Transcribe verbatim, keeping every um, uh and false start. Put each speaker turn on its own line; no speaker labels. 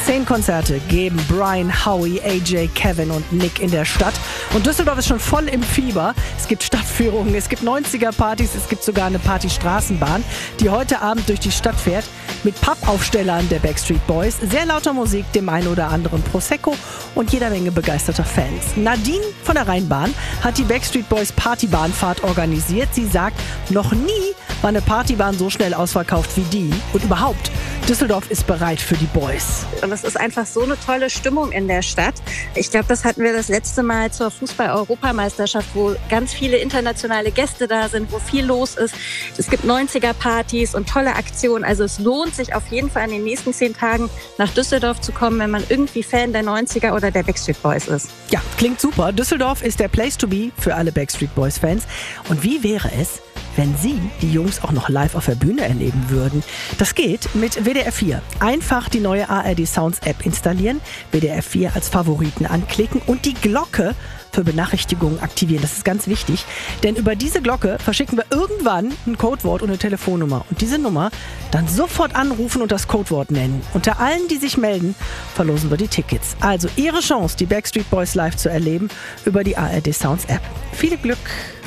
Zehn Konzerte geben Brian, Howie, A J, Kevin und Nick in der Stadt. Und Düsseldorf ist schon voll im Fieber. Es gibt Stadtführungen, es gibt neunziger-Partys, es gibt sogar eine Partystraßenbahn, die heute Abend durch die Stadt fährt mit Pappaufstellern der Backstreet Boys, sehr lauter Musik, dem einen oder anderen Prosecco und jeder Menge begeisterter Fans. Nadine von der Rheinbahn hat die Backstreet Boys Partybahnfahrt organisiert. Sie sagt, noch nie war eine Partybahn so schnell ausverkauft wie die. Und überhaupt, Düsseldorf ist bereit für die Boys.
Und es ist einfach so eine tolle Stimmung in der Stadt. Ich glaube, das hatten wir das letzte Mal zur Fußball-Europameisterschaft, wo ganz viele internationale Gäste da sind, wo viel los ist. Es gibt neunziger-Partys und tolle Aktionen. Also es lohnt sich auf jeden Fall in den nächsten zehn Tagen nach Düsseldorf zu kommen, wenn man irgendwie Fan der neunziger oder der Backstreet Boys ist.
Ja, klingt super. Düsseldorf ist der Place to be für alle Backstreet Boys-Fans. Und wie wäre es, wenn Sie die Jungs auch noch live auf der Bühne erleben würden? Das geht mit W D R vier. Einfach die neue A R D Sounds App installieren, W D R vier als Favoriten anklicken und die Glocke für Benachrichtigungen aktivieren. Das ist ganz wichtig, denn über diese Glocke verschicken wir irgendwann ein Codewort und eine Telefonnummer. Und diese Nummer dann sofort anrufen und das Codewort nennen. Unter allen, die sich melden, verlosen wir die Tickets. Also Ihre Chance, die Backstreet Boys live zu erleben über die A R D Sounds App. Viel Glück!